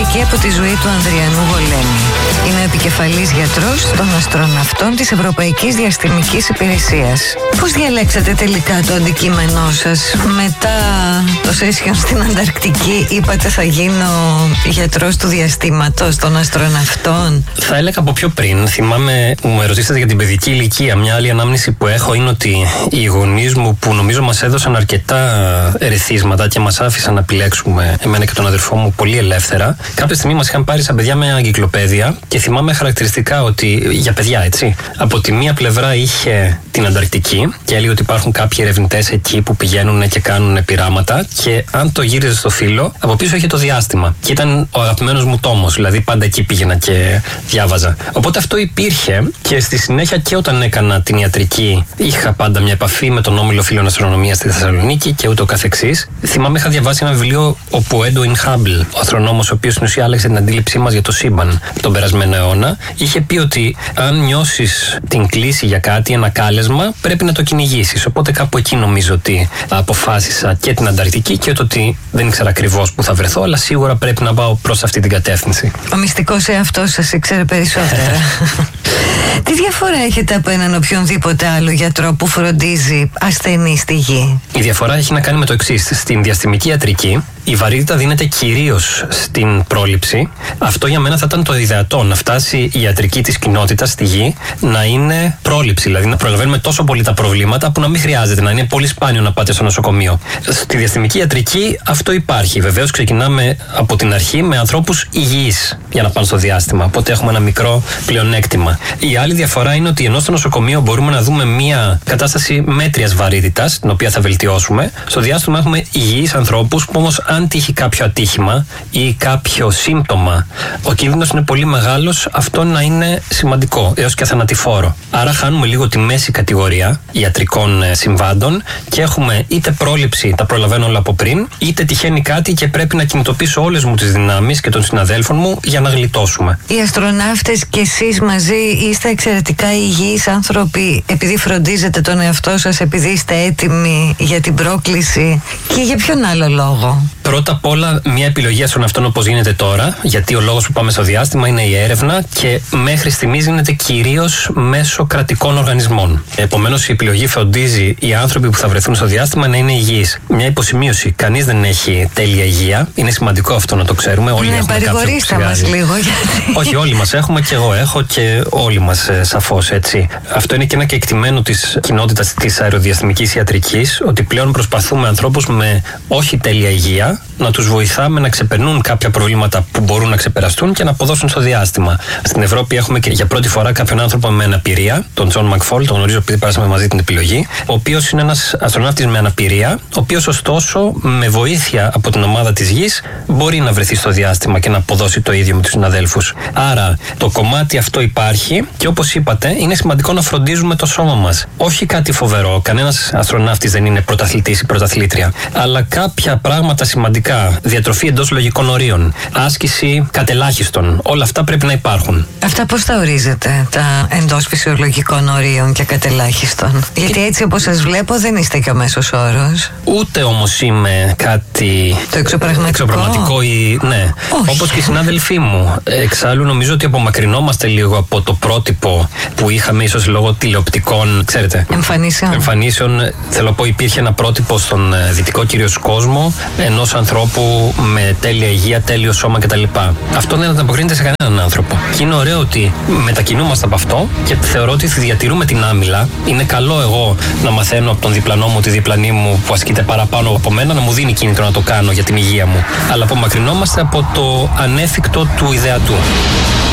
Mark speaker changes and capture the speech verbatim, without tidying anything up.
Speaker 1: ιατρική από τη ζωή του Ανδριανού Γολέμη. Είναι ο επικεφαλής γιατρός των αστροναυτών της Ευρωπαϊκής Διαστημικής Υπηρεσίας. Πώς διαλέξατε τελικά το αντικείμενό σας? Μετά το session στην Ανταρκτική είπατε θα γίνω γιατρός του διαστήματος των αστροναυτών.
Speaker 2: Θα έλεγα από πιο πριν. Θυμάμαι, μου ερωτήσατε για την παιδική ηλικία. Μια άλλη ανάμνηση που έχω είναι ότι οι γονείς μου, που νομίζω μας έδωσαν αρκετά ερεθίσματα και μας άφησαν να επιλέξουμε εμένα και τον αδερφό μου πολύ ελεύθερα, κάποια στιγμή μας είχαν πάρει σαν παιδιά με εγκυκλοπαίδεια και θυμάμαι χαρακτηριστικά ότι, για παιδιά έτσι, από τη μία πλευρά είχε την Ανταρκτική και έλεγε ότι υπάρχουν κάποιοι ερευνητές εκεί που πηγαίνουν και κάνουν πειράματα, και αν το γύριζε στο φύλλο, από πίσω είχε το διάστημα. Και ήταν ο αγαπημένος μου τόμος, δηλαδή πάντα εκεί πήγαινα και διάβαζα. Οπότε αυτό υπήρχε, και στη συνέχεια και όταν έκανα την ιατρική είχα πάντα μια επαφή με τον Όμιλο Φίλων Αστρονομίας στη Θεσσαλονίκη και ούτω καθεξής. Θυμάμαι, είχα διαβάσει ένα βιβλίο όπου ο Έντουιν Χάμπλ, ο αστρονόμος, ο οποίος στην ουσία άλλαξε την αντίληψή μας για το σύμπαν τον περασμένο αιώνα, είχε πει ότι αν νιώσεις την κλίση για κάτι, ένα κάλεσμα, πρέπει να το κυνηγήσεις. Οπότε κάπου εκεί νομίζω ότι αποφάσισα και την Ανταρκτική και το ότι δεν ήξερα ακριβώς που θα βρεθώ, αλλά σίγουρα πρέπει να πάω προς αυτή την κατεύθυνση.
Speaker 1: Ο μυστικός εαυτός σας ήξερε περισσότερα. Τι διαφορά έχετε από έναν οποιονδήποτε άλλο γιατρό που φροντίζει ασθενή στη γη?
Speaker 2: Η διαφορά έχει να κάνει με το εξής. Στην διαστημική ιατρική η βαρύτητα δίνεται κυρίως στην πρόληψη. Αυτό για μένα θα ήταν το ιδεατό, να φτάσει η ιατρική της κοινότητας στη γη να είναι πρόληψη, δηλαδή να προλαβαίνουμε τόσο πολύ τα προβλήματα που να μην χρειάζεται, να είναι πολύ σπάνιο να πάτε στο νοσοκομείο. Στη διαστημική ιατρική αυτό υπάρχει. Βεβαίως ξεκινάμε από την αρχή με ανθρώπους υγιείς για να πάνε στο διάστημα, οπότε έχουμε ένα μικρό πλεονέκτημα. Η άλλη διαφορά είναι ότι ενώ στο νοσοκομείο μπορούμε να δούμε μια κατάσταση μέτριας βαρύτητας, την οποία θα βελτιώσουμε, στο διάστημα έχουμε υγιείς ανθρώπους που όμως αν τύχει κάποιο ατύχημα ή κάποιο σύμπτωμα, ο κίνδυνος είναι πολύ μεγάλος αυτό να είναι σημαντικό, έως και θανατηφόρο. Άρα χάνουμε λίγο τη μέση κατηγορία ιατρικών συμβάντων και έχουμε είτε πρόληψη, τα προλαβαίνω όλα από πριν, είτε τυχαίνει κάτι και πρέπει να κινητοποιήσω όλες μου τις δυνάμεις και των συναδέλφων μου για να γλιτώσουμε.
Speaker 1: Οι αστροναύτες και εσείς μαζί είστε εξαιρετικά υγιείς άνθρωποι, επειδή φροντίζετε τον εαυτό σας, επειδή είστε έτοιμοι για την πρόκληση, και για ποιον άλλο λόγο?
Speaker 2: Πρώτα απ' όλα, μια επιλογή αστροναυτών όπως γίνεται τώρα, γιατί ο λόγος που πάμε στο διάστημα είναι η έρευνα και μέχρι στιγμής γίνεται κυρίως μέσω κρατικών οργανισμών. Επομένως, η επιλογή φροντίζει οι άνθρωποι που θα βρεθούν στο διάστημα να είναι υγιείς. Μια υποσημείωση: κανείς δεν έχει τέλεια υγεία. Είναι σημαντικό αυτό να το ξέρουμε. Όλοι
Speaker 1: ναι,
Speaker 2: έχουμε
Speaker 1: παρηγορήστε μας λίγο. Γιατί...
Speaker 2: Όχι, όλοι μας έχουμε, και εγώ έχω, και όλοι μας ε, σαφώς έτσι. Αυτό είναι και ένα κεκτημένο της κοινότητας της αεροδιαστημικής ιατρικής, ότι πλέον προσπαθούμε ανθρώπους με όχι τέλεια υγεία να τους βοηθάμε να ξεπερνούν κάποια προβλήματα που μπορούν να ξεπεραστούν και να αποδώσουν στο διάστημα. Στην Ευρώπη έχουμε και για πρώτη φορά κάποιον άνθρωπο με αναπηρία, τον Τζον Μακφόλ, τον γνωρίζω επειδή πέρασαμε μαζί την επιλογή, ο οποίος είναι ένας αστροναύτης με αναπηρία, ο οποίος ωστόσο με βοήθεια από την ομάδα της Γης μπορεί να βρεθεί στο διάστημα και να αποδώσει το ίδιο με τους συναδέλφους. Άρα το κομμάτι αυτό υπάρχει και όπως είπατε, είναι σημαντικό να φροντίζουμε το σώμα μας. Όχι κάτι φοβερό, κανένας αστροναύτης δεν είναι πρωταθλητής ή πρωταθλήτρια, αλλά κάποια πράγματα σημαντικά, διατροφή εντός λογικών ορίων, άσκηση κατελάχιστον, όλα αυτά πρέπει να υπάρχουν.
Speaker 1: Αυτά πώς τα ορίζετε, τα εντός φυσιολογικών ορίων και κατελάχιστον? Γιατί έτσι όπως σας βλέπω δεν είστε και ο μέσος όρος.
Speaker 2: Ούτε όμως είμαι κάτι
Speaker 1: το εξωπραγματικό,
Speaker 2: εξωπραγματικό ή ναι, όπως και οι συνάδελφοί μου. Εξάλλου νομίζω ότι απομακρυνόμαστε λίγο από το πρότυπο που είχαμε ίσως λόγω τηλεοπτικών, ξέρετε,
Speaker 1: εμφανίσεων.
Speaker 2: εμφανίσεων. Θέλω να πω, υπήρχε ένα πρότυπο στον δυτικό κυρίως κόσμο ενός ανθρώπου με τέλεια υγεία, τέλειο σώμα κτλ. Αυτό δεν ανταποκρίνεται σε κανέναν άνθρωπο. Και είναι ωραίο ότι μετακινούμαστε από αυτό και θεωρώ ότι διατηρούμε την άμυλα. Είναι καλό εγώ να μαθαίνω από τον διπλανό μου, τη διπλανή μου που ασκείται παραπάνω από μένα, να μου δίνει κίνητρο να το κάνω για την υγεία μου. Αλλά απομακρυνόμαστε από το ανέφικτο του ιδεατού.